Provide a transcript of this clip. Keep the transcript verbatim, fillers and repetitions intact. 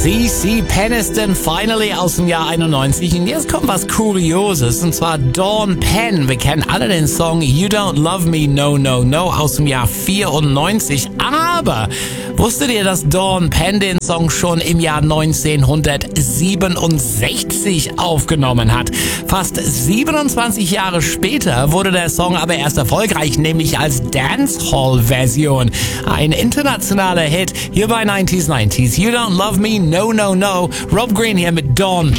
C C Peniston, Finally aus dem Jahr einundneunzig. Und jetzt kommt was Kurioses, und zwar Dawn Penn. Wir kennen alle den Song You Don't Love Me, No, No, No aus dem Jahr vierundneunzig. Aber wusstet ihr, dass Dawn Penn den Song schon im Jahr neunzehnhundertsiebenundsechzig aufgenommen hat? Fast siebenundzwanzig Jahre später wurde der Song aber erst erfolgreich, nämlich als Dancehall-Version. Ein internationaler Hit hier bei nineties nineties. You Don't Love Me, No, No, No. Rob Green hier mit Dawn Penn.